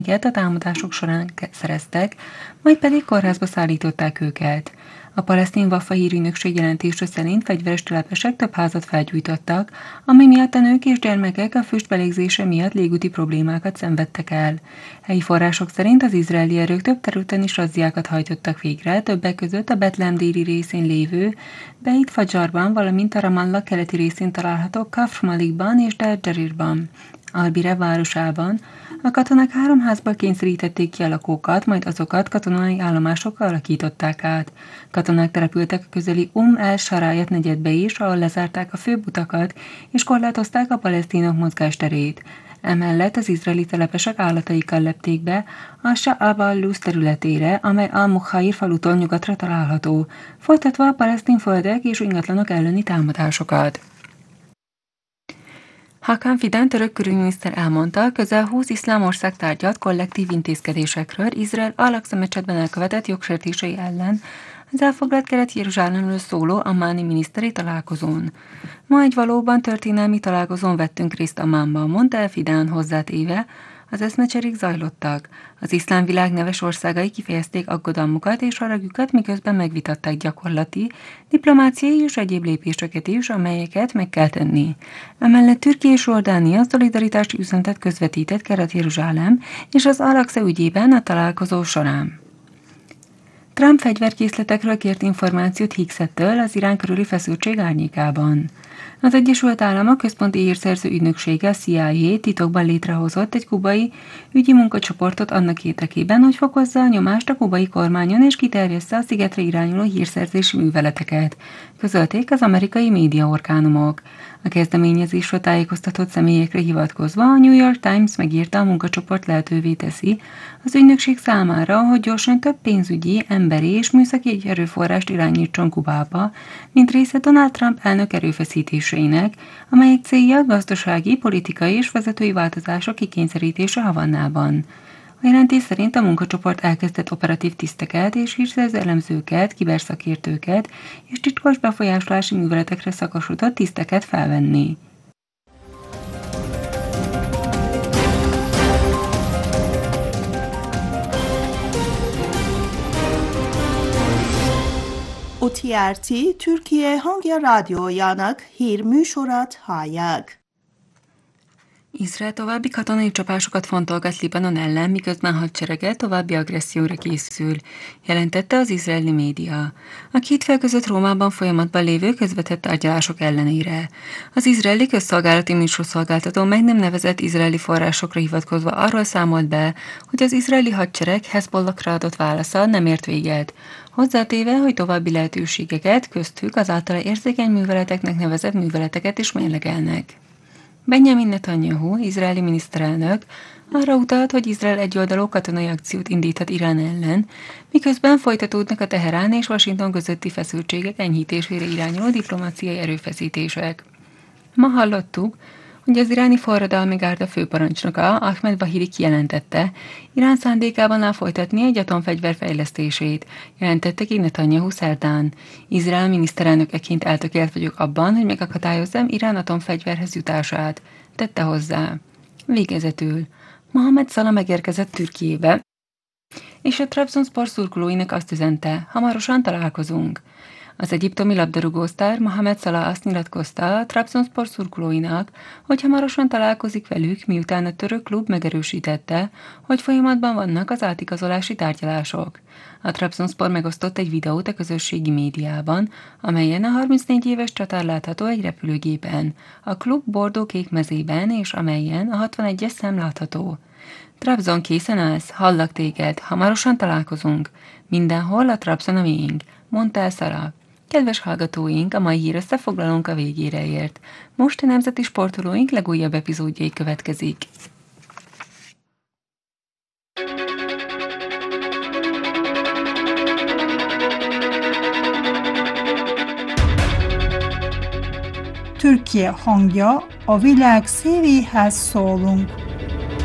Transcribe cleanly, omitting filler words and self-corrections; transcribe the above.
a támadások során szereztek, majd pedig kórházba szállították őket. A palesztin Wafa hírügynökség jelentése szerint fegyveres telepesek több házat felgyújtottak, ami miatt a nők és gyermekek a füst belégzése miatt légúti problémákat szenvedtek el. Helyi források szerint az izraeli erők több területen is razziákat hajtottak végre, többek között a Betlehem déli részén lévő Beit Fajarban, valamint a Ramallah keleti részén található Kafr Malikban és Der Jarirban. Albire városában a katonák 3 házból kényszerítették ki a lakókat, majd azokat katonai állomásokkal alakították át. Katonák települtek a közeli el-Sarayat negyedbe is, ahol lezárták a főbb utakat és korlátozták a palesztinok mozgásterét. Emellett az izraeli telepesek állataikkal lepték be a Sha'ab-al-Luz területére, amely al-Mukhair falutól nyugatra található, folytatva a palesztin földek és ingatlanok elleni támadásokat. Hakan Fidan török külügyminiszter elmondta, közel 20 iszlám ország tárgyalt kollektív intézkedésekről Izrael al-Aqsa mecsetben elkövetett jogsértései ellen az elfoglalt Kelet-Jeruzsálemről szóló ammáni miniszteri találkozón. Ma egy valóban történelmi találkozón vettünk részt Ammánban, mondta el Fidan hozzátéve, az eszmecserék zajlottak. Az iszlám világ neves országai kifejezték aggodalmukat és haragjukat, miközben megvitatták gyakorlati, diplomáciai és egyéb lépéseket is, amelyeket meg kell tenni. Emellett Türkia és Jordánia szolidaritási üzenetet közvetített Kelet-Jeruzsálem és az al-Aqsa ügyében a találkozó során. Trump fegyverkészletekről kért információt Higgs-től az Irán körüli feszültség árnyékában. Az Egyesült Államok központi hírszerző ügynöksége, a CIA titokban létrehozott egy kubai ügyi munkacsoportot annak érdekében, hogy fokozza a nyomást a kubai kormányon és kiterjessze a szigetre irányuló hírszerzési műveleteket, közölték az amerikai médiaorgánumok. A kezdeményezésről tájékoztatott személyekre hivatkozva a New York Times megírta, a munkacsoport lehetővé teszi az ügynökség számára, hogy gyorsan több pénzügyi, emberi és műszaki erőforrást irányítson Kubába, mint része Donald Trump elnök erőfeszítéseinek, amelyek célja gazdasági, politikai és vezetői változások kikényszerítése Havannában. A jelentés szerint a munkacsoport elkezdett operatív tiszteket és hírszerző elemzőket, kiberszakértőket és titkos befolyásolási műveletekre szakosodott tiszteket felvenni. OTRT Türkiye Hangya Radyojának hírműsorát hallják. Izrael további katonai csapásokat fontolgat Libanon ellen, miközben hadserege további agresszióra készül, jelentette az izraeli média. A két fél között Rómában folyamatban lévő közvetett tárgyalások ellenére. Az izraeli közszolgálati műsorszolgáltató meg nem nevezett izraeli forrásokra hivatkozva arról számolt be, hogy az izraeli hadsereg Hezbollahra adott válasza nem ért véget, hozzátéve, hogy további lehetőségeket, köztük az általa érzékeny műveleteknek nevezett műveleteket is mérlegelnek. Benjamin Netanyahu, izraeli miniszterelnök, arra utalt, hogy Izrael egyoldalú katonai akciót indíthat Irán ellen, miközben folytatódnak a Teherán és Washington közötti feszültségek enyhítésére irányuló diplomáciai erőfeszítések. Ma hallottuk, hogy az iráni forradalmi gárda főparancsnoka Ahmed Vahidi kijelentette, Irán szándékában áll folytatni egy atomfegyver fejlesztését, jelentette ki Netanyahu szerdán. Izrael miniszterelnökeként eltökélt vagyok abban, hogy megakadályozzam Irán atomfegyverhez jutását, tette hozzá. Végezetül Mohamed Salah megérkezett Türkiébe, és a Trabzonspor szurkolóinak azt üzente, hamarosan találkozunk. Az egyiptomi labdarúgósztár Mohamed Salah azt nyilatkozta a Trabzonspor szurkolóinak, hogy hamarosan találkozik velük, miután a török klub megerősítette, hogy folyamatban vannak az átigazolási tárgyalások. A Trabzonspor megosztott egy videót a közösségi médiában, amelyen a 34 éves csatár látható egy repülőgépen, a klub bordó-kék mezében, és amelyen a 61-es szám látható. Trabzon, készen állsz? Hallak téged, hamarosan találkozunk. Mindenhol a Trabzon a miénk, mondta el Salah. Kedves hallgatóink, a mai hír összefoglalónk a végére ért. Most a nemzeti sportolóink legújabb epizódjai következik. Türkiye hangja, a világ szívéhez szólunk.